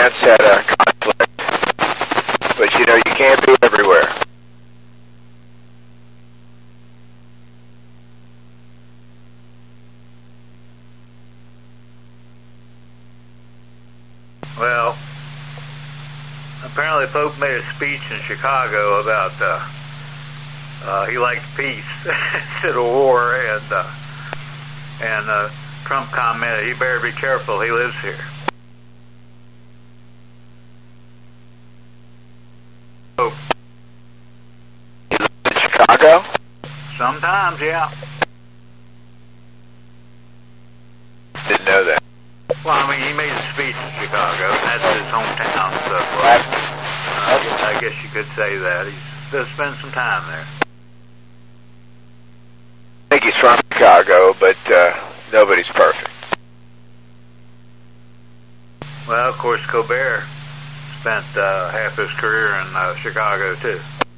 once had a conflict. But, you know, you can't be everywhere. Well, apparently Pope made a speech in Chicago about he liked peace instead of war, and Trump commented he better be careful, he lives here. So, He lives in Chicago? sometimes, yeah. Didn't know that. Well, I mean, he made a speech in Chicago, and that's his hometown, so I guess you could say that. He does spend some time there. I think he's from Chicago, but nobody's perfect. Well, of course, Colbert spent half his career in Chicago, too.